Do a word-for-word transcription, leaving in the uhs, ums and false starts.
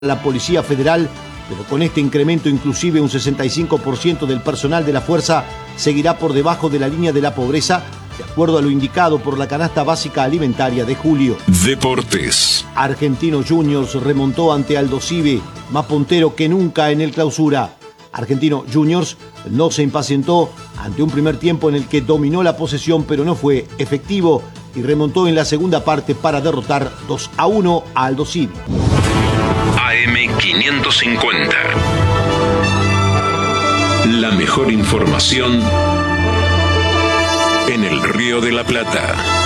la Policía Federal, pero con este incremento inclusive un sesenta y cinco por ciento del personal de la fuerza seguirá por debajo de la línea de la pobreza, de acuerdo a lo indicado por la canasta básica alimentaria de julio. Deportes. Argentinos Juniors remontó ante Aldosivi, más puntero que nunca en el clausura. Argentino Juniors no se impacientó ante un primer tiempo en el que dominó la posesión pero no fue efectivo y remontó en la segunda parte para derrotar dos a uno a Aldosivi. A M quinientos cincuenta. La mejor información en el Río de la Plata.